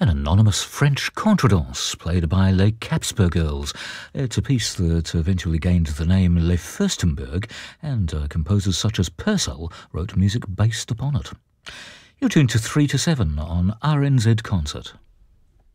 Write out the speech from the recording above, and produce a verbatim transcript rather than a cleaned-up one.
An anonymous French contredanse played by Les Capsper Girls. It's a piece that eventually gained the name Les Furstenberg, and uh, composers such as Purcell wrote music based upon it. You're tuned to three to seven on R N Z Concert.